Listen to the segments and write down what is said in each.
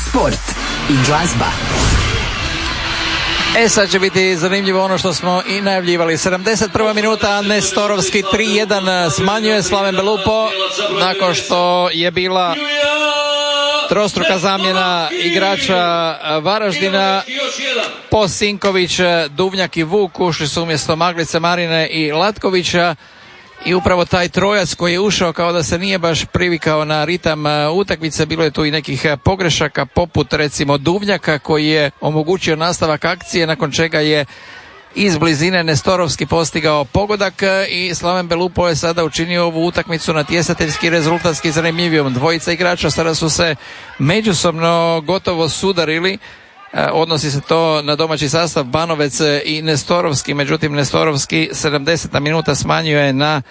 sport i glazba. Sad će biti zanimljivo ono što smo i najavljivali. 71. minuta, Nestorovski 3-1 smanjuje Slaven Belupo nakon što je bila trostruka zamjena igrača Varaždina. Posinković, Duvnjak i Vuk ušli su umjesto Maglice, Marine i Latkovića. I upravo taj trojac koji je ušao kao da se nije baš privikao na ritam utakmice, bilo je tu i nekih pogrešaka poput recimo Duvnjaka koji je omogućio nastavak akcije, nakon čega je iz blizine Nestorovski postigao pogodak i Slaven Belupo je sada učinio ovu utakmicu natjecateljski, rezultatski zanimljivijom. Dvojica igrača sada su se međusobno gotovo sudarili. Odnosi se to na domaći sastav Banovec i Nestorovski, međutim Nestorovski 70. minuta smanjuje na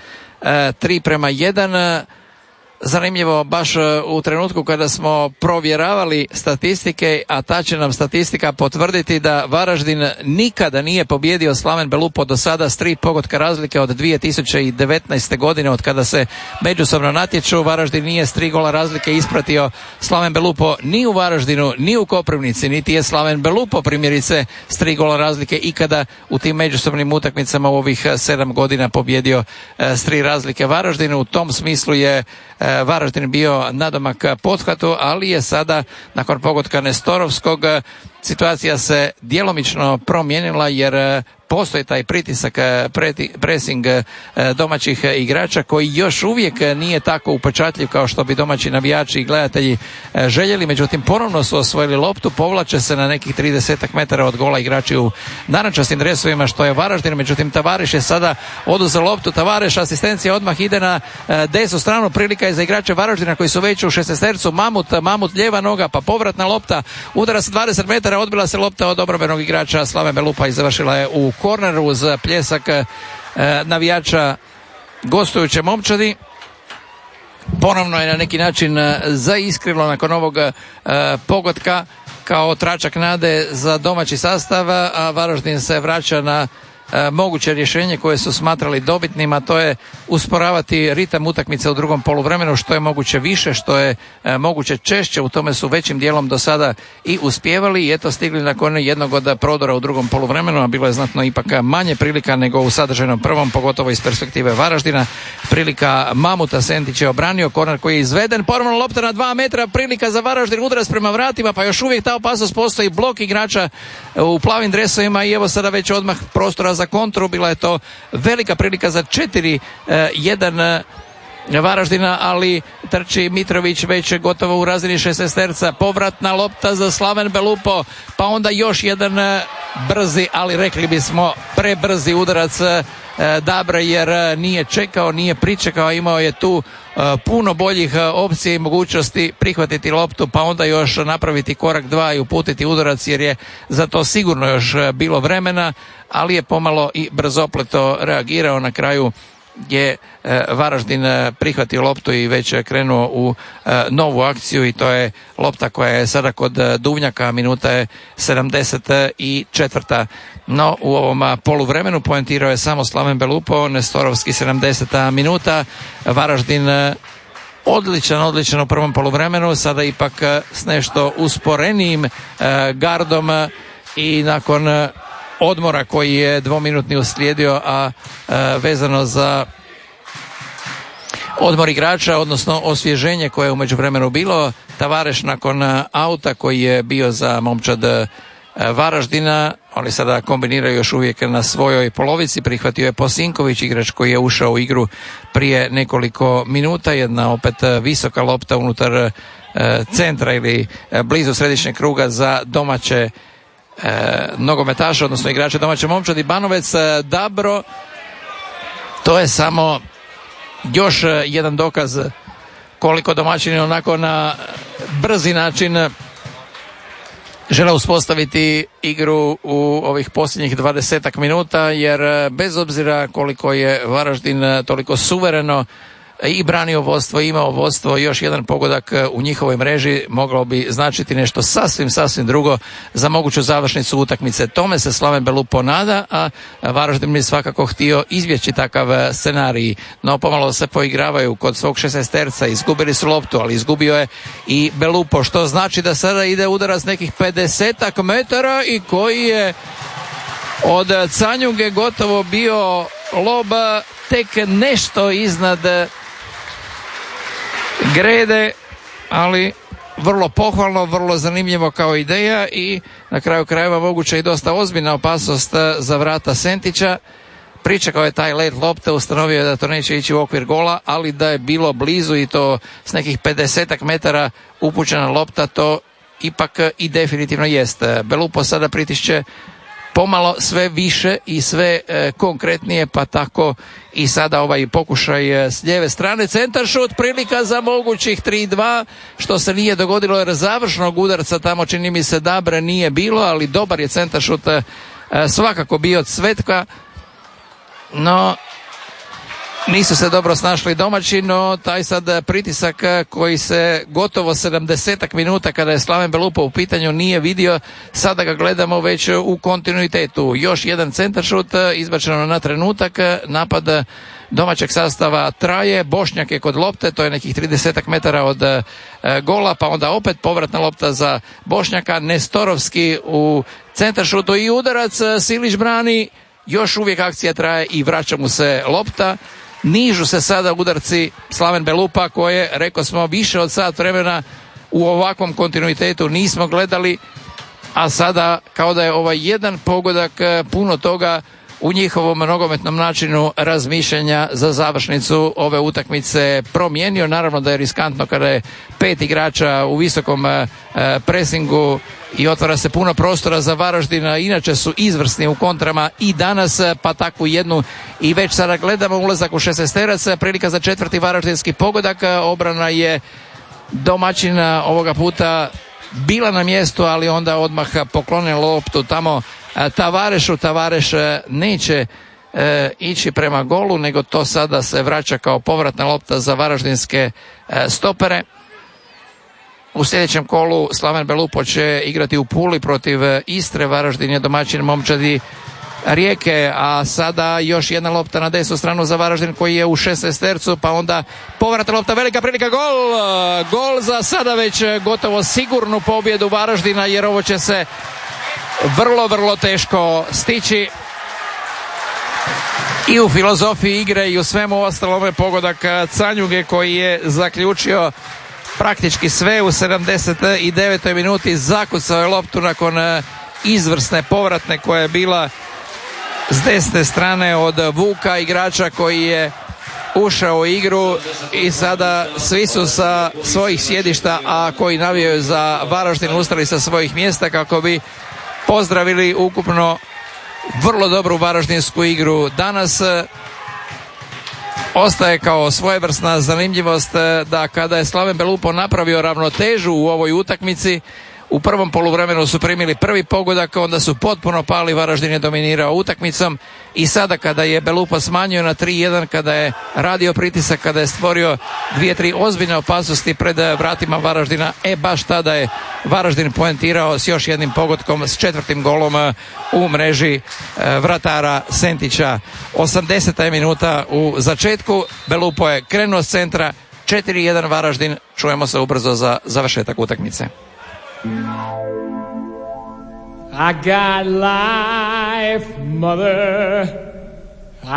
3:1. Zanimljivo, baš u trenutku kada smo provjeravali statistike, a ta će nam statistika potvrditi da Varaždin nikada nije pobijedio Slaven Belupo do sada s 3 pogotka razlike od 2019. godine, od kada se međusobno natječu. Varaždin nije s 3 gola razlike ispratio Slaven Belupo ni u Varaždinu, ni u Koprivnici, niti je Slaven Belupo primjerice s 3 gola razlike ikada u tim međusobnim utakmicama u ovih 7 godina pobjedio s 3 razlike Varaždinu. U tom smislu je Varaždin bio nadomak pothvatu, ali je sada nakon pogotka Nestorovskog situacija se djelomično promijenila jer postoji taj pritisak, presing domaćih igrača koji još uvijek nije tako upečatljiv kao što bi domaći navijači i gledatelji željeli. Međutim, ponovno su osvojili loptu, povlače se na nekih 30 metara od gola igrači u narančastim dresovima što je Varaždin. Međutim, Tavareš je sada oduzeo loptu. Tavareš, asistencija, odmah ide na desnu stranu. Prilika je za igrače Varaždina koji su već u 16-tercu. Mamut lijeva noga, pa povratna lopta, udara se 20 metara, odbila se lopta od obrambenog igrača Slaven Belupa i završila je u korneru uz pljesak navijača gostujuće momčadi. Ponovno je na neki način zaiskrilo nakon ovog pogotka kao tračak nade za domaći sastav, a Varaždin se vraća na moguće rješenje koje su smatrali dobitnim, a to je usporavati ritam utakmice u drugom poluvremenu što je moguće više, što je moguće češće. U tome su većim dijelom do sada i uspijevali i eto stigli nakon jednog od prodora u drugom poluvremenu, a bilo je znatno ipak manje prilika nego u sadržajnom prvom, pogotovo iz perspektive Varaždina. Prilika Mamuta, Sentić je obranio, korner koji je izveden, ponovno lopta na 2 metra, prilika za Varaždin, udarac prema vratima, pa još uvijek ta opasnost postoji, blok igrača u plavim dresovima i evo sada već odmah prostora za kontru. Bila je to velika prilika za 4-1 Varaždina, ali trči Mitrović već gotovo u razini 16-terca. Povratna lopta za Slaven Belupo, pa onda još jedan brzi, ali rekli bismo prebrzi udarac Dabre, jer nije čekao, nije pričekao, imao je tu puno boljih opcija i mogućnosti prihvatiti loptu, pa onda još napraviti korak 2 i uputiti udarac, jer je za to sigurno još bilo vremena, ali je pomalo i brzopleto reagirao. Na kraju je Varaždin prihvatio loptu i već krenuo u novu akciju i to je lopta koja je sada kod Duvnjaka, minuta je 74. No u ovom poluvremenu poentirao je samo Slaven Belupo. Nestorovski 70. minuta. Varaždin odličan u prvom poluvremenu, sada ipak s nešto usporenijim gardom i nakon odmora koji je dvominutni uslijedio, a vezano za odmor igrača, odnosno osvježenje koje je u međuvremenu bilo. Tavareš nakon auta koji je bio za momčad Varaždina, oni sada kombiniraju još uvijek na svojoj polovici. Prihvatio je Posinković, igrač koji je ušao u igru prije nekoliko minuta. Jedna opet visoka lopta unutar centra ili blizu središnjeg kruga za domaće nogometaše, odnosno igrače domaće momčadi. Banovec, Dabro, to je samo još jedan dokaz koliko domaćini onako na brzi način žele uspostaviti igru u ovih posljednjih 20 minuta, jer bez obzira koliko je Varaždin toliko suvereno i branio vodstvo, imao vodstvo, još jedan pogodak u njihovoj mreži moglo bi značiti nešto sasvim drugo za moguću završnicu utakmice. Tome se Slaven Belupo nada, a Varaždin bi svakako htio izbjeći takav scenarij, no pomalo se poigravaju kod svog 16-terca, izgubili su loptu, ali izgubio je i Belupo, što znači da sada ide udarac nekih 50 metara i koji je od Canjuge gotovo bio lob tek nešto iznad grede, ali vrlo pohvalno, vrlo zanimljivo kao ideja i na kraju krajeva moguće i dosta ozbiljna opasnost za vrata Sentića. Pričekao je taj let lopte, ustanovio je da to neće ići u okvir gola, ali da je bilo blizu i to s nekih 50 metara upućena lopta, to ipak i definitivno jest. Belupo sada pritišće pomalo sve više i sve konkretnije, pa tako i sada ovaj pokušaj s lijeve strane, centar šut, prilika za mogućih 3-2, što se nije dogodilo jer završnog udarca tamo čini mi se Dabre nije bilo, ali dobar je centar šut svakako bio Cvetka, no nisu se dobro snašli domaći, no taj sad pritisak koji se gotovo 70 minuta kada je Slaven Belupo u pitanju nije vidio, sada ga gledamo već u kontinuitetu. Još jedan centaršut izbačeno na trenutak, napad domaćeg sastava traje, Bošnjak je kod lopte, to je nekih 30 metara od gola, pa onda opet povratna lopta za Bošnjaka, Nestorovski u centaršutu i udarac, Silić brani, još uvijek akcija traje i vraća mu se lopta. Nižu se sada udarci Slaven Belupa koje, rekao smo, više od sat vremena u ovakvom kontinuitetu nismo gledali, a sada kao da je ovaj jedan pogodak puno toga u njihovom nogometnom načinu razmišljanja za završnicu ove utakmice promijenio. Naravno da je riskantno kada je 5 igrača u visokom presingu i otvara se puno prostora za Varaždina, inače su izvrsni u kontrama i danas, pa takvu jednu i već sada gledamo ulazak u 16-terac, prilika za četvrti varaždinski pogodak, obrana je domaćina ovoga puta bila na mjestu, ali onda odmah poklonila loptu tamo Tavarešu. Tavareš neće ići prema golu, nego to sada se vraća kao povratna lopta za varaždinske stopere. U sljedećem kolu Slaven Belupo će igrati u Puli protiv Istre, Varaždin je domaćin momčadi Rijeke, a sada još jedna lopta na desnu stranu za Varaždin koji je u 16-tercu, pa onda povratna lopta, velika prilika, gol za sada već gotovo sigurnu pobjedu Varaždina, jer ovo će se vrlo teško stići i u filozofiji igre i u svemu ostalome. Pogodak Canjuge koji je zaključio praktički sve u 79. minuti, zakucao je loptu nakon izvrsne povratne koja je bila s desne strane od Vuka, igrača koji je ušao u igru i sada svi su sa svojih sjedišta, a koji navijaju za Varaždin, ustali sa svojih mjesta kako bi pozdravili ukupno vrlo dobru varaždinsku igru. Danas ostaje kao svojevrsna zanimljivost da kada je Slaven Belupo napravio ravnotežu u ovoj utakmici, u prvom poluvremenu su primili prvi pogodak, onda su potpuno pali, Varaždin je dominirao utakmicom i sada kada je Belupo smanjio na 3-1, kada je radio pritisak, kada je stvorio 2-3 ozbiljne opasnosti pred vratima Varaždina, baš tada je Varaždin poentirao s još jednim pogodkom, s 4. golom u mreži vratara Sentića. 80. minuta u začetku, Belupo je krenuo s centra, 4-1 Varaždin, čujemo se ubrzo za završetak utakmice. I got life, mother.